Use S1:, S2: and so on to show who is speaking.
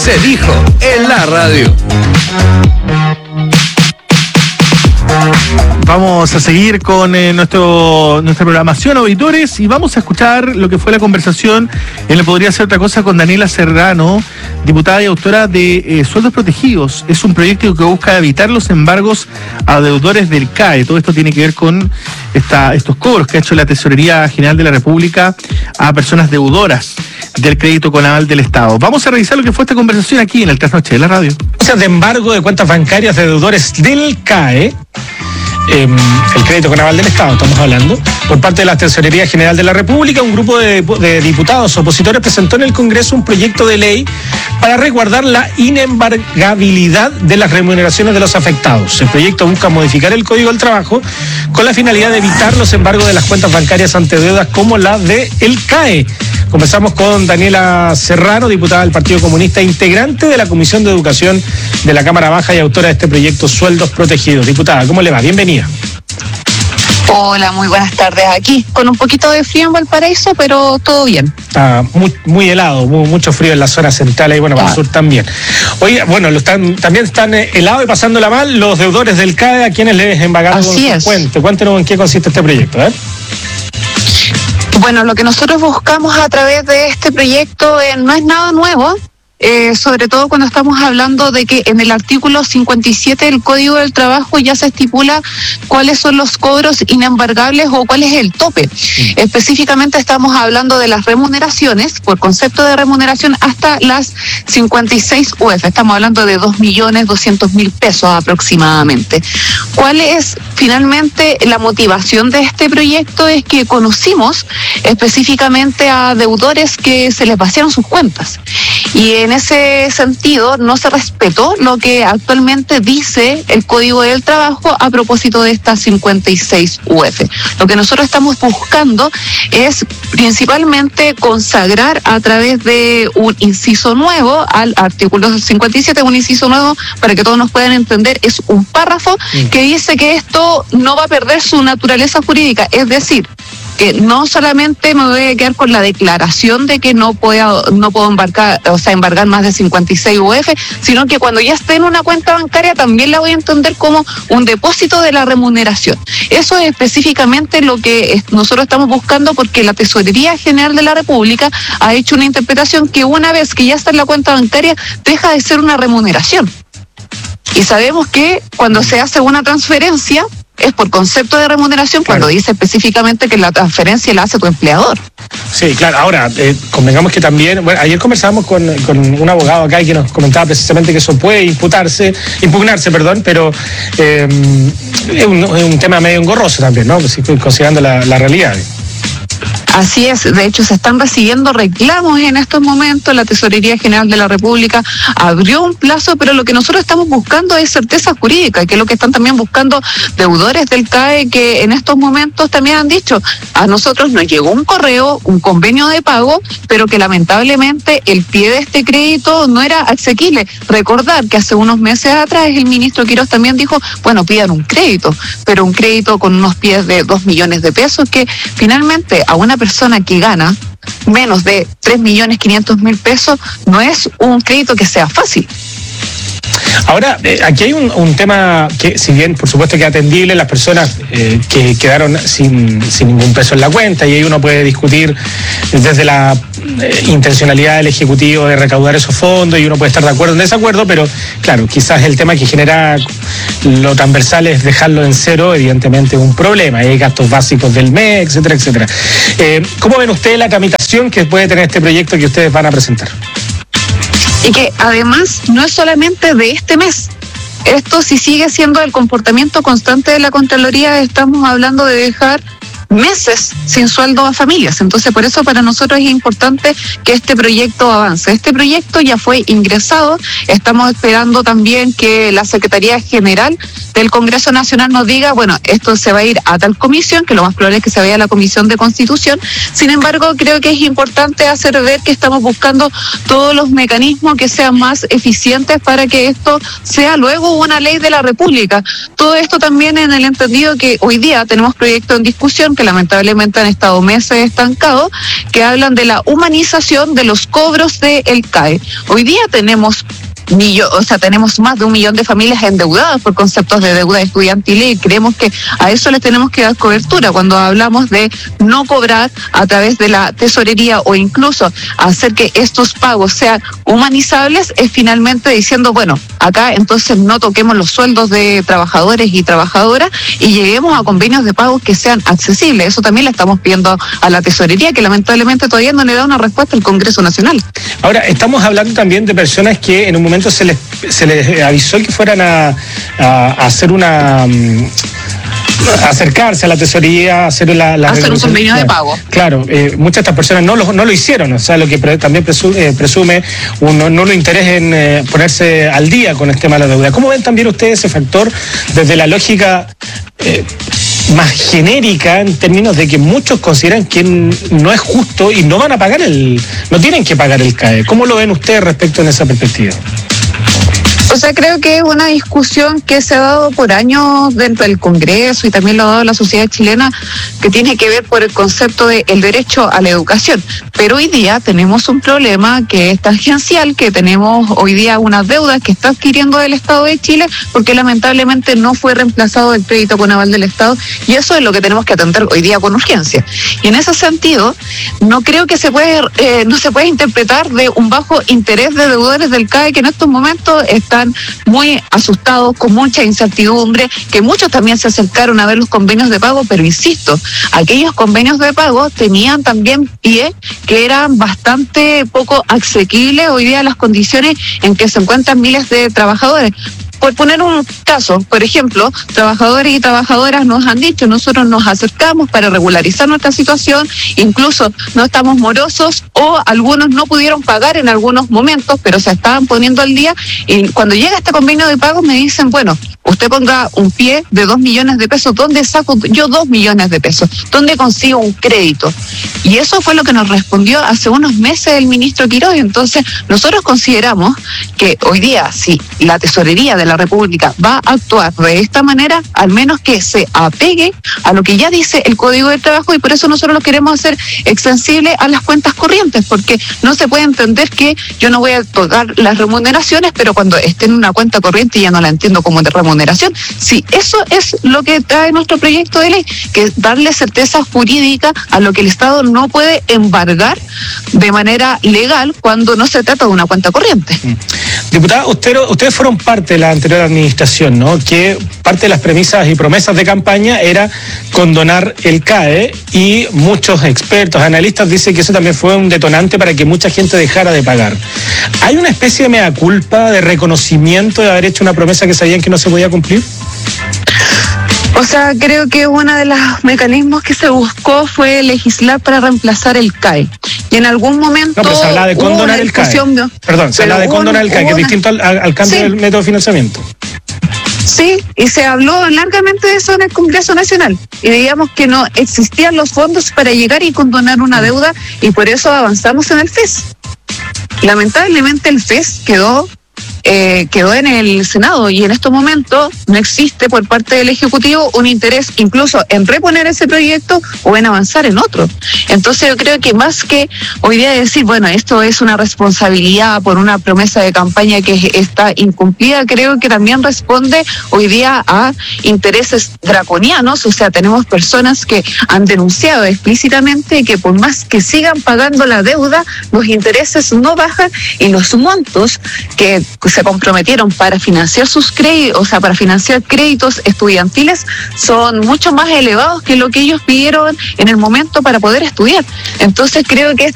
S1: Se dijo en la radio.
S2: Vamos a seguir con nuestra programación, auditores, y vamos a escuchar lo que fue la conversación en el Podría Ser Otra Cosa con Daniela Serrano, diputada y autora de Sueldos Protegidos. Es un proyecto que busca evitar los embargos a deudores del CAE. Todo esto tiene que ver con estos cobros que ha hecho la Tesorería General de la República a personas deudoras del crédito con aval del Estado. Vamos a revisar lo que fue esta conversación aquí en el Trasnoche de la radio.
S3: De embargo de cuentas bancarias de deudores del CAE, el crédito con aval del Estado, estamos hablando, por parte de la Tesorería General de la República, un grupo de diputados opositores presentó en el Congreso un proyecto de ley para resguardar la inembargabilidad de las remuneraciones de los afectados. El proyecto busca modificar el Código del Trabajo con la finalidad de evitar los embargos de las cuentas bancarias ante deudas como la del CAE. Conversamos con Daniela Serrano, diputada del Partido Comunista, integrante de la Comisión de Educación de la Cámara Baja y autora de este proyecto Sueldos Protegidos. Diputada, ¿cómo le va? Bienvenida.
S4: Hola, muy buenas tardes. Aquí con un poquito de frío en Valparaíso, pero todo bien.
S3: Está muy helado, mucho frío en la zona central y bueno, para el sur también. Oye, bueno, también están helados y pasándola mal los deudores del CAE, a quienes les embargaron su cuenta. Cuéntenos en qué consiste este proyecto, ¿eh?
S4: Bueno, lo que nosotros buscamos a través de este proyecto no es nada nuevo. Sobre todo cuando estamos hablando de que en el artículo 57 del Código del Trabajo ya se estipula cuáles son los cobros inembargables o cuál es el tope. Específicamente estamos hablando de las remuneraciones, por concepto de remuneración, hasta las 56 UF. Estamos hablando de 2.200.000 pesos aproximadamente. ¿Cuál es finalmente la motivación de este proyecto? Es que conocimos específicamente a deudores que se les vaciaron sus cuentas. Y en ese sentido no se respetó lo que actualmente dice el Código del Trabajo a propósito de estas 56 UF. Lo que nosotros estamos buscando es principalmente consagrar a través de un inciso nuevo al artículo 57, un inciso nuevo para que todos nos puedan entender, es un párrafo que dice que esto no va a perder su naturaleza jurídica, es decir, que no solamente me voy a quedar con la declaración de que no puedo embargar más de 56 UF, sino que cuando ya esté en una cuenta bancaria también la voy a entender como un depósito de la remuneración. Eso es específicamente lo que nosotros estamos buscando, porque la Tesorería General de la República ha hecho una interpretación que una vez que ya está en la cuenta bancaria deja de ser una remuneración. Y sabemos que cuando se hace una transferencia es por concepto de remuneración, cuando dice específicamente que la transferencia la hace tu empleador.
S3: Sí, claro. Ahora, convengamos que también, bueno, ayer conversábamos con un abogado acá que nos comentaba precisamente que eso puede impugnarse, pero es un tema medio engorroso también, ¿no? Pues, considerando la realidad.
S4: Así es, de hecho se están recibiendo reclamos en estos momentos. La Tesorería General de la República abrió un plazo, pero lo que nosotros estamos buscando es certeza jurídica, que es lo que están también buscando deudores del CAE, que en estos momentos también han dicho, a nosotros nos llegó un correo, un convenio de pago, pero que lamentablemente el pie de este crédito no era asequible. Recordar que hace unos meses atrás el ministro Quirós también dijo, bueno, pidan un crédito, pero un crédito con unos pies de 2 millones de pesos, que finalmente a una persona que gana menos de 3.500.000 pesos no es un crédito que sea fácil.
S3: Ahora, aquí hay un tema que, si bien por supuesto que es atendible, las personas que quedaron sin ningún peso en la cuenta, y ahí uno puede discutir desde la intencionalidad del Ejecutivo de recaudar esos fondos, y uno puede estar de acuerdo o en desacuerdo, pero claro, quizás el tema que genera lo transversal es dejarlo en cero, evidentemente un problema, hay gastos básicos del mes, etcétera, etcétera. ¿Cómo ven ustedes la tramitación que puede tener este proyecto que ustedes van a presentar?
S4: Y que además no es solamente de este mes. Esto, si sigue siendo el comportamiento constante de la Contraloría, estamos hablando de dejar meses sin sueldo a familias. Entonces, por eso para nosotros es importante que este proyecto avance. Este proyecto ya fue ingresado. Estamos esperando también que la Secretaría General del Congreso Nacional nos diga, bueno, esto se va a ir a tal comisión, que lo más probable es que se vaya a la Comisión de Constitución. Sin embargo, creo que es importante hacer ver que estamos buscando todos los mecanismos que sean más eficientes para que esto sea luego una ley de la República. Todo esto también en el entendido que hoy día tenemos proyectos en discusión que que lamentablemente han estado meses estancados, que hablan de la humanización de los cobros del CAE. Hoy día tenemos tenemos más de 1 millón de familias endeudadas por conceptos de deuda estudiantil y creemos que a eso le tenemos que dar cobertura cuando hablamos de no cobrar a través de la tesorería o incluso hacer que estos pagos sean humanizables, es finalmente diciendo, bueno, acá entonces no toquemos los sueldos de trabajadores y trabajadoras y lleguemos a convenios de pago que sean accesibles. Eso también le estamos pidiendo a la tesorería, que lamentablemente todavía no le da una respuesta al Congreso Nacional.
S3: Ahora, estamos hablando también de personas que en un momento se les avisó que fueran a hacer acercarse a la tesorería, hacer
S4: un convenio de pago.
S3: Claro, muchas de estas personas no lo hicieron, o sea, lo que también presume un nulo interés en ponerse al día con el tema de la deuda. ¿Cómo ven también ustedes ese factor desde la lógica más genérica, en términos de que muchos consideran que no es justo y no van a pagar no tienen que pagar el CAE? ¿Cómo lo ven ustedes respecto en esa perspectiva?
S4: O sea, creo que es una discusión que se ha dado por años dentro del Congreso y también lo ha dado la sociedad chilena, que tiene que ver por el concepto de el derecho a la educación. Pero hoy día tenemos un problema que es tangencial, que tenemos hoy día unas deudas que está adquiriendo el Estado de Chile porque lamentablemente no fue reemplazado el crédito con aval del Estado, y eso es lo que tenemos que atender hoy día con urgencia. Y en ese sentido, no creo que no se puede interpretar de un bajo interés de deudores del CAE que en estos momentos están muy asustados, con mucha incertidumbre, que muchos también se acercaron a ver los convenios de pago, pero insisto, aquellos convenios de pago tenían también pie que eran bastante poco asequibles hoy día las condiciones en que se encuentran miles de trabajadores. Por poner un caso, por ejemplo, trabajadores y trabajadoras nos han dicho, nosotros nos acercamos para regularizar nuestra situación, incluso no estamos morosos o algunos no pudieron pagar en algunos momentos, pero se estaban poniendo al día, y cuando llega este convenio de pago me dicen, bueno, usted ponga un pie de 2 millones de pesos, ¿dónde saco yo 2 millones de pesos? ¿Dónde consigo un crédito? Y eso fue lo que nos respondió hace unos meses el ministro Quiroz. Entonces, nosotros consideramos que hoy día, si la tesorería de la República va a actuar de esta manera, al menos que se apegue a lo que ya dice el Código del Trabajo, y por eso nosotros lo queremos hacer extensible a las cuentas corrientes, porque no se puede entender que yo no voy a tocar las remuneraciones, pero cuando esté en una cuenta corriente ya no la entiendo como de remuneración. Sí, eso es lo que trae nuestro proyecto de ley, que es darle certeza jurídica a lo que el Estado no puede embargar de manera legal cuando no se trata de una cuenta corriente.
S3: Diputada, ustedes fueron parte de la anterior administración, ¿no? Que parte de las premisas y promesas de campaña era condonar el CAE, y muchos expertos, analistas dicen que eso también fue un detonante para que mucha gente dejara de pagar. ¿Hay una especie de mea culpa, de reconocimiento de haber hecho una promesa que sabían que no se podía cumplir?
S4: O sea, creo que uno de los mecanismos que se buscó fue legislar para reemplazar el CAE. Y en algún momento...
S3: No, pero se habla de condonar el CAE. Perdón, se habla de condonar el CAE, que es distinto al cambio del método de financiamiento.
S4: Sí, y se habló largamente de eso en el Congreso Nacional. Y digamos que no existían los fondos para llegar y condonar una deuda, y por eso avanzamos en el FES. Lamentablemente el FES quedó en el Senado, y en estos momentos no existe por parte del Ejecutivo un interés incluso en reponer ese proyecto o en avanzar en otro. Entonces yo creo que más que hoy día decir, bueno, esto es una responsabilidad por una promesa de campaña que está incumplida, creo que también responde hoy día a intereses draconianos. O sea, tenemos personas que han denunciado explícitamente que por más que sigan pagando la deuda, los intereses no bajan y los montos que se comprometieron para financiar sus créditos, o sea, para financiar créditos estudiantiles, son mucho más elevados que lo que ellos pidieron en el momento para poder estudiar. Entonces creo que